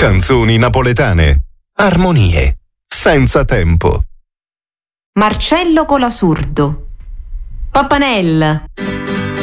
Canzoni napoletane. Armonie. Senza tempo. Marcello Colasurdo. Papanel,